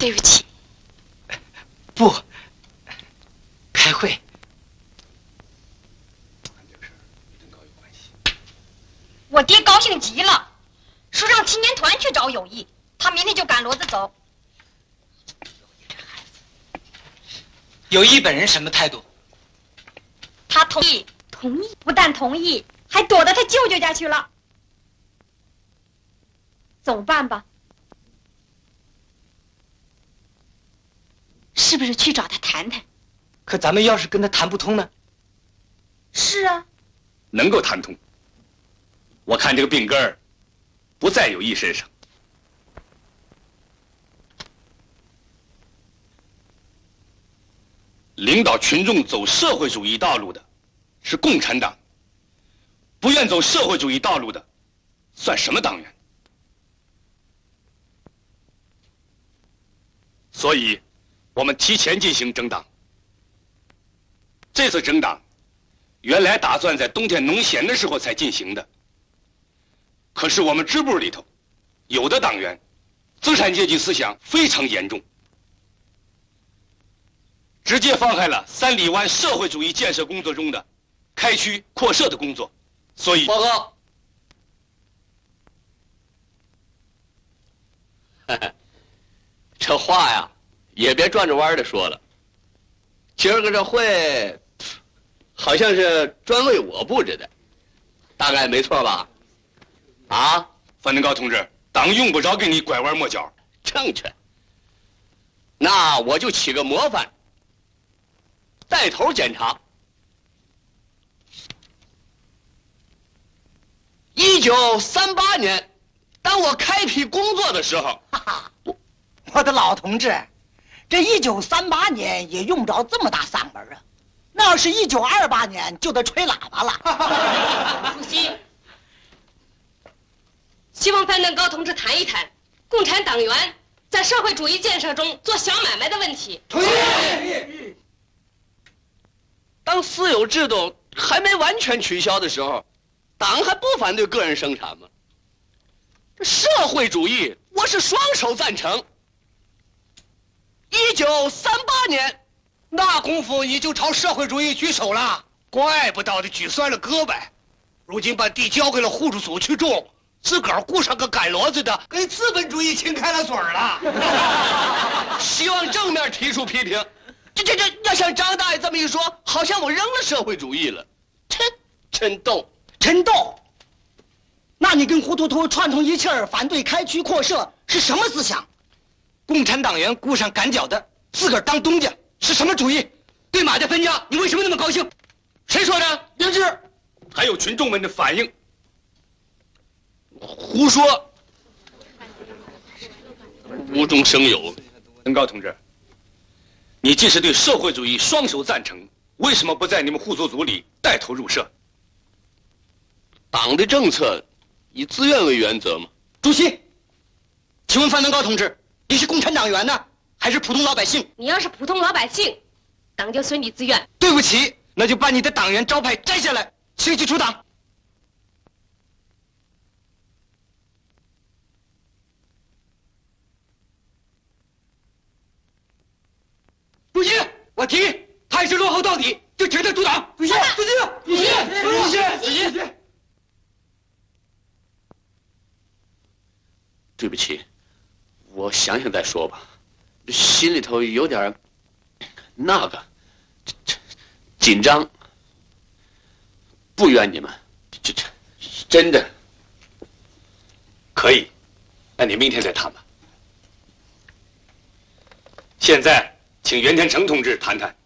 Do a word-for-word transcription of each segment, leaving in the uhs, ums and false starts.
对不起。 不，开会。 我爹高兴极了，说让青年团去找友谊，他明天就赶骡子走。 友谊本人什么态度？ 他同意，同意，不但同意，还躲到他舅舅家去了。怎么办吧？是不是去找他谈谈？ 可咱们要是跟他谈不通呢？ 是啊， 能够谈通。我看这个病根儿不在友谊身上。领导群众走社会主义道路的是共产党，不愿走社会主义道路的算什么党员？所以我们提前进行整党。这次整党原来打算在冬天农闲的时候才进行的，可是我们支部里头有的党员资产阶级思想非常严重，直接妨害了三里湾社会主义建设工作中的开区扩设的工作，所以报告。这话呀，也别转着弯的说了。今儿个这会，好像是专为我布置的，大概没错吧？啊， 范登高同志，党用不着给你拐弯抹角。 正确。那我就起个模范，带头检查。一九三八年，当我开辟工作的时候， 哈哈，我的老同志，这一九三八年也用不着这么大嗓门啊。那要是一九二八年，就得吹喇叭了。 主席，希望范登高同志谈一谈共产党员在社会主义建设中做小买卖的问题。 同意。 当私有制度还没完全取消的时候，党还不反对个人生产吗？这社会主义，我是双手赞成。一九三八年， 那功夫你就朝社会主义举手了，怪不得的举酸了胳膊。如今把地交给了户主组去种，自个儿雇上个赶骡子的，给资本主义亲开了嘴了。 希望正面提出批评。这这这，要像张大爷这么一说，好像我扔了社会主义了。真真逗， 真逗。那你跟胡图图串通一气儿反对开区扩设是什么思想？ 共产党员雇上赶脚的，自个儿当东家，是什么主意？对马家分家，你为什么那么高兴？谁说的？ 明智。 还有群众们的反应。 胡说，无中生有。 登高同志，你既是对社会主义双手赞成，为什么不在你们户组组里带头入社？ 党的政策以自愿为原则吗？ 主席，请问范登高同志，你是共产党员呢，还是普通老百姓？ 你要是普通老百姓，党就随你自愿。 对不起，那就把你的党员招牌摘下来，随即出党。主席，我提议，他要是落后到底，就请他出党。主席，主席，主席，主席，主席。 对不起，我想想再说吧，心里头有点那个紧张，不怨你们，这这真的可以，那你明天再谈吧。现在请袁天成同志谈谈。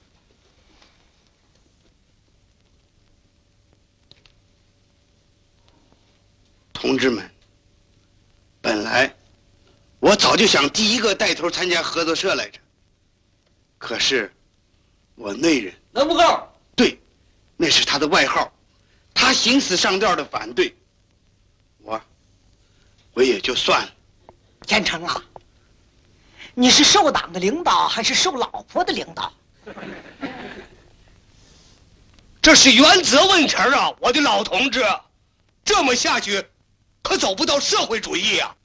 同志们，本来我早就想第一个带头参加合作社来着，可是我内人能不够？ 对，那是他的外号，他形死上吊的反对，我我也就算了。 天成啊，你是受党的领导还是受老婆的领导？ 这是原则问题啊，我的老同志，这么下去可走不到社会主义啊。